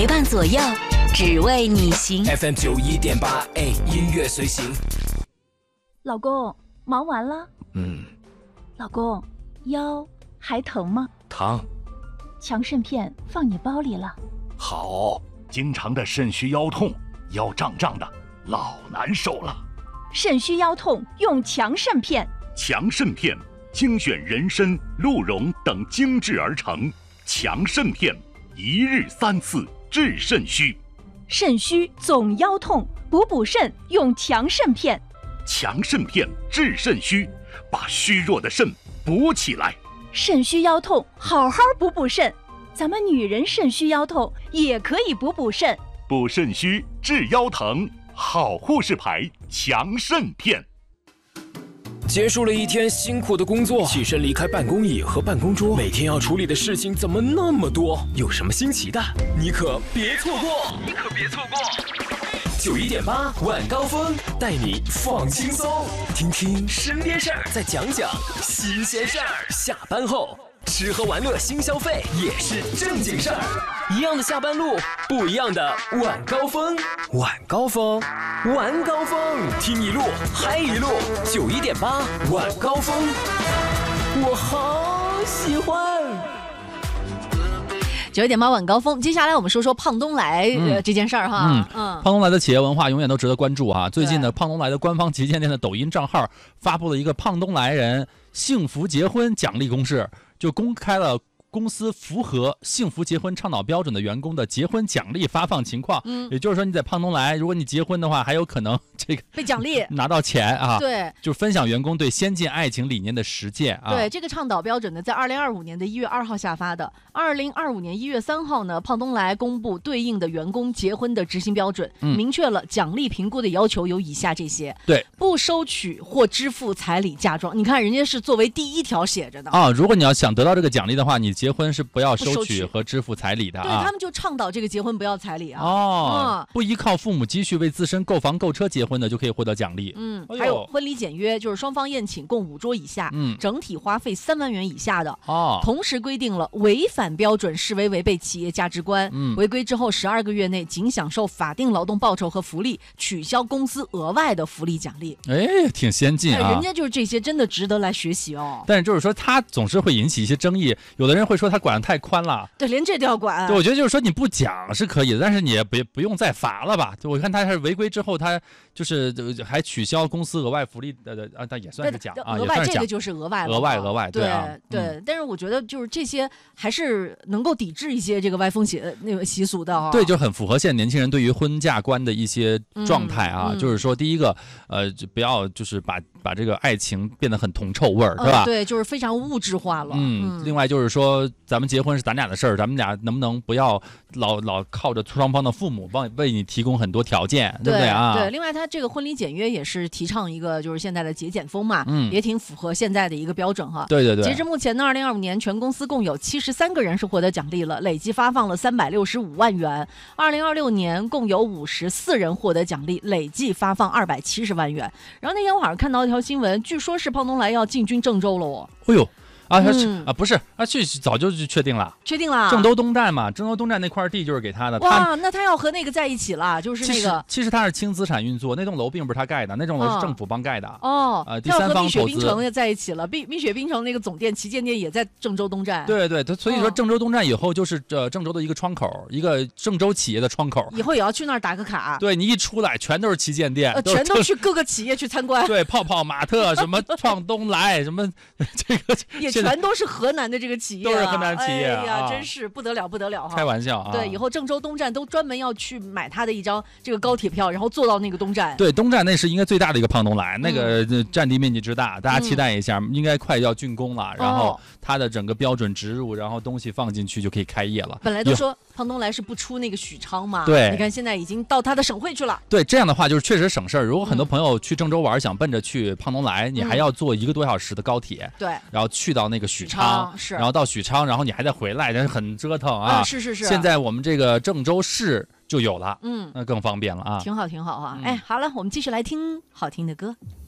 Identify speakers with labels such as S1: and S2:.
S1: 陪伴左右，只为你行。
S2: FM91.8，音乐随行。
S3: 老公，忙完了？老公，腰还疼吗？
S2: 疼。
S3: 强肾片放你包里了。
S4: 好，经常的肾虚腰痛，腰胀胀的，老难受了。
S3: 肾虚腰痛用强肾片。
S4: 强肾片精选人参、鹿茸等精制而成，强肾片一日3次治肾虚。
S3: 肾虚总腰痛，补肾用强肾片。
S4: 强肾片治肾虚，把虚弱的肾补起来。
S3: 肾虚腰痛好好补肾，咱们女人肾虚腰痛也可以补肾。
S4: 补肾虚治腰疼，好护士牌强肾片。
S2: 结束了一天辛苦的工作，起身离开办公椅和办公桌，每天要处理的事情怎么那么多？有什么新奇的，你可别错过！91.8晚高峰，带你放轻松，听听身边事儿，再讲讲新鲜事儿。下班后，吃喝玩乐新消费也是正经事儿。一样的下班路，不一样的晚高峰。晚高峰，晚高峰，听一路嗨一路。91.8晚高峰，我好喜欢。
S5: 9点8晚高峰，接下来我们说说胖东来这件事儿哈。
S6: 胖东来的企业文化永远都值得关注啊！最近呢，胖东来的官方旗舰店的抖音账号发布了一个胖东来人幸福结婚奖励公示，就公开了公司符合幸福结婚倡导标准的员工的结婚奖励发放情况。也就是说你在胖东来，如果你结婚的话，还有可能这个
S5: 被奖励
S6: 拿到钱啊。
S5: 对，
S6: 就是分享员工对先进爱情理念的实践啊。
S5: 对，这个倡导标准呢，在2025年的1月2号下发的。2025年1月3号呢，胖东来公布对应的员工结婚的执行标准，明确了奖励评估的要求有以下这些。
S6: 对，
S5: 不收取或支付彩礼嫁妆。你看人家是作为第一条写着的
S6: 啊。如果你要想得到这个奖励的话，你结婚是不要收取和支付彩礼的啊。
S5: 对，他们就倡导这个结婚不要彩礼啊。
S6: 不依靠父母积蓄为自身购房购车结婚的就可以获得奖励。
S5: 还有婚礼简约，就是双方宴请共5桌以下，整体花费3万元以下的。同时规定了违反标准视为违背企业价值观，违规之后12个月内仅享受法定劳动报酬和福利，取消公司额外的福利奖励。
S6: 挺先进啊！
S5: 人家就是这些，真的值得来学习哦。
S6: 但是就是说，他总是会引起一些争议，有的人会说他管得太宽了。
S5: 对，连这都要管。
S6: 对，我觉得就是说你不讲是可以的，但是你也不用再罚了吧？就我看他是违规之后，他就是还取消公司额外福利的但也算是讲啊，
S5: 额外这个就是额外
S6: 对啊，
S5: 对。但是我觉得就是这些还是能够抵制一些这个歪风那个习俗的啊。
S6: 对，就很符合现在年轻人对于婚嫁观的一些状态啊。就是说，第一个就不要就是把这个爱情变得很铜臭味儿，是吧？
S5: 对，就是非常物质化了。
S6: 另外就是说，咱们结婚是咱俩的事儿，咱们俩能不能不要老靠着双方的父母为你提供很多条件，对不对啊？
S5: 对，另外他这个婚礼简约也是提倡一个就是现在的节俭风嘛，也挺符合现在的一个标准哈。
S6: 对。
S5: 截至目前呢，2025年全公司共有73个人是获得奖励了，累计发放了365万元。2026年共有54人获得奖励，累计发放270万元。然后那天我好像看到一条新闻，据说是胖东来要进军郑州了哦。
S6: 哎呦！不是，去早就确定了，郑州东站嘛，郑州东站那块地就是给他的。
S5: 哇，那他要和那个在一起了，就是那个。
S6: 其实他是轻资产运作，那栋楼并不是他盖的，那栋楼是政府帮盖的。第三方投资。
S5: 蜜雪冰城也在一起了，蜜雪冰城那个总店旗舰店也在郑州东站。
S6: 对，所以说郑州东站以后就是郑州的一个窗口，一个郑州企业的窗口。
S5: 以后也要去那儿打个卡。
S6: 对，你一出来全都是旗舰店，
S5: 全都去各个企业去参观。
S6: 对，泡泡玛特什么创东来什么这个。
S5: 全都是河南的这个企业，
S6: 都是河南企业，
S5: 哎呀，真是不得了哈！
S6: 开玩笑啊！
S5: 对，以后郑州东站都专门要去买他的一张这个高铁票，然后坐到那个东站。
S6: 对，东站那是应该最大的一个胖东来，那个占地面积之大，大家期待一下，应该快要竣工了。然后它的整个标准植入，然后东西放进去就可以开业了。
S5: 本来都说胖东来是不出那个许昌嘛，
S6: 对，
S5: 你看现在已经到他的省会去了。
S6: 对，这样的话就是确实省事儿。如果很多朋友去郑州玩，想奔着去胖东来，你还要坐1个多小时的高铁，
S5: 对，
S6: 然后去到那个许昌，然后到许昌，然后你还得回来，但是很折腾啊。
S5: 是。
S6: 现在我们这个郑州市就有了，那更方便了啊。
S5: 挺好啊。好了，我们继续来听好听的歌。